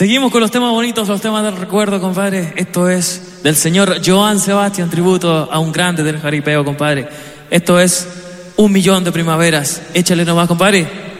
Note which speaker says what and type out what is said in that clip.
Speaker 1: Seguimos con los temas bonitos, los temas del recuerdo, compadre. Esto es del señor Joan Sebastián, tributo a un grande del jaripeo, compadre. Esto es 1 millón de primaveras. Échale nomás, compadre.